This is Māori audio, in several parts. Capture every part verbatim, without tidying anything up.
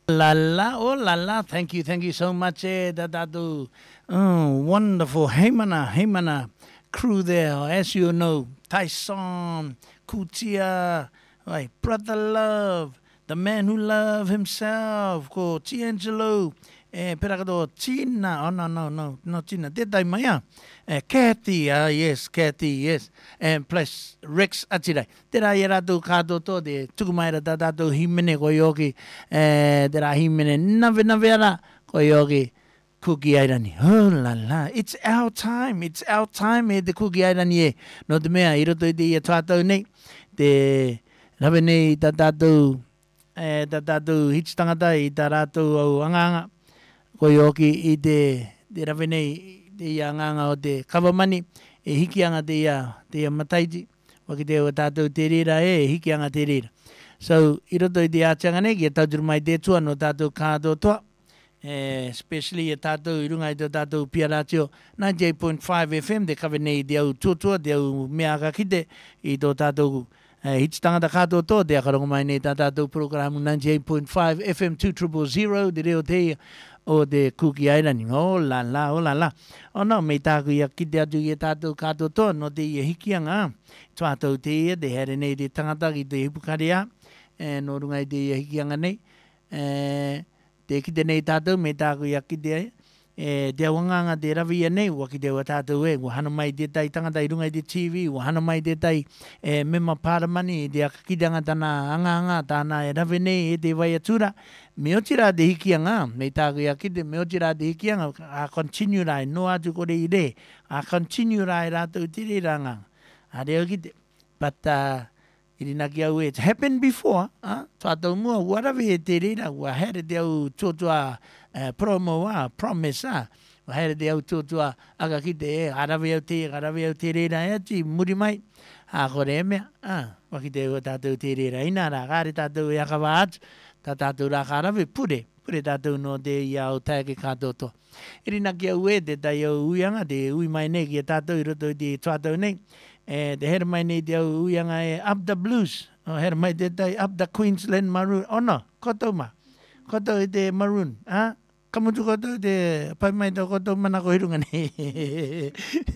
La la, oh la la, thank you, thank you so much, eh, Dadadu. Oh, wonderful. Heymana, Heymana crew there, as you know, Tyson, Kutia, right, Brother Love, the man who loved himself, ko Tiangelo, eh, Peragado, China, oh no, no, no, not China, did I, Maya? Eh, Kathy, ah, yes, Kathy, yes, and plus Rex Achira. Did I erado kado to de Tukumaira Dadato Himene Koyogi, eh, there are Himene Navinavera Koyogi. Cookie irony. Oh la la. It's our time. It's our time. Eh, the cookie irony. No the mea. Iro to the trato ne. The Ravene Dadado. Eh, Dadado. Hitch tangata. Itarato. Anganga. Koyoki. Ide. The Ravene. The Yanganga. The Kavamani. E Hikianga de ya. The Mataiji. Wakide Tato Terira. Eh. Hikianga Terira. So, iro to the Achangane. Get out of my day to no tato kado to. Uh, especially at Tato, Irungai Tato Piaratio, ninety-eight point five F M, the Cavene, the Tutu, the Miakakide, Ito Tato, Hitstanga Kato, the Akaromane Tato program, ninety-eight point five F M two triple zero, the Rio Day, or the Cookie Island. Oh la la, oh la la. Oh no, Metaku Yakida do Yetato Kato, no the Hikianga, Tato Tea, they had an eighty Tangataki, the Hipukaria, and Orungai de Hikiangane. Uh, Te ki te nei tātou me tāku ia ki te e te wanganga te rawi nei wa ki te wa tātou e wa hana mai te tai tangata i runga i te T V wa hana mai te tai e mema pāramani te akakidanga tana anganga tāna e rawi nei e te vai atura me o tira te hikianga me tāku ia ki te me o tira te hikianga a continue rai no atu kore i re a continue rai rātou tiri ranga a reo ki te but uh, Irinaki au, it's happened before. Huh? Tātou mua, warawe e te reira, wa here te au tōtua uh, promo wa, promise a. Wa here te au tōtua aga ki te e, arawe au te, arawe au te reira e ati, muri mai. Ha kore e mea, ah, wa ki te au tātou te reira. Ina rā, kāre tātou e akawa atu, tā tātou rā kārawe, pure, pure tātou no te ia au tae ke kātoto. Irinaki au e, te tai au uianga, te ui mai nei ki e tātou, i roto i te tātou nei. Eh, the head of my need uyanga up the blues. Oh, head of my did up the Queensland maroon. Oh no, kotoma. Koto de maroon. Ah, kamu tu koto de pai mai to koto mana ko hirunga ni.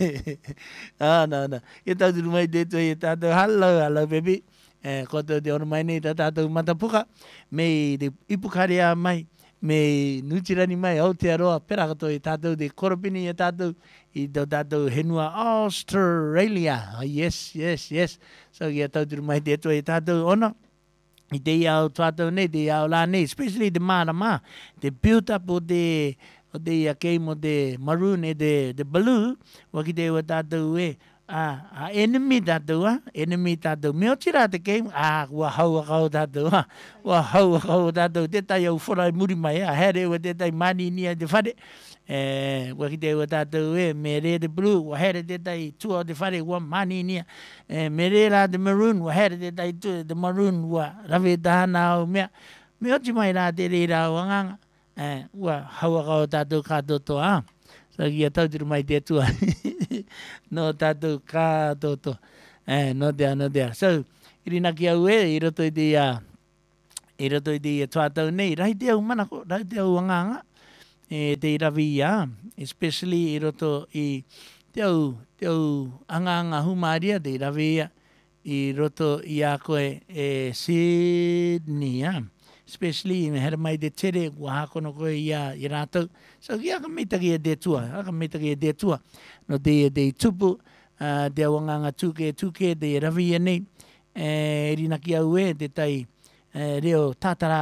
Ah no no. Ita tu mai de to ita to hello hello baby. Eh, koto de on mai ni ta to matapuka. Me de ipukaria mai. Me nutirani mai Aotearoa pera kato i tātou de koropini i tātou i tau tātou henua Australia. Oh, yes, yes, yes. So i a tauturu mai te atua i tātou ono. I te iau tātou nei, te iau la nei, especially the marama. The built up o te, o te ia game o te maroon e te, the blue. Waki te ua tātou e. Ah, ah, enemy tātou, ah, enemy tātou. Me o tira te game, ah, ua hau a kau tātou, ah, ua hau a kau tātou. Te tai au whorai muri mai, ah, here ua te tai mani nia te whare. Eh, ua ki te ua tātou e, me re te blue, ua here te tai tua o te whare, ua mani nia. Eh, me re la te maroon, ua here te tai tua, te maroon, ua rawe tahana au mea. Me o ti mai rā te re rā wanganga. Eh, ua hau a kau tātou kātoto, ah. So ia tauturu mai te atua. No tātou kātoto. Eh, no dea, no dea. So, irinaki au e, i roto i te ia, i roto i te ia tuatau nei, rahi te au manako, rahi te au anganga, e te irawi ia, especially i roto i te au, te au anganga humaria, te irawi ia, i roto i a koe e Sydney, ia. Especially in hera mai te tere, wa hakono koe ia i rātou. So ki aka meitaki e te tua, aka meitaki e te tua. No te e te tupu, uh, te awanganga tuke tuke, te rawi e nei, e rinaki au e, te tai uh, reo tātara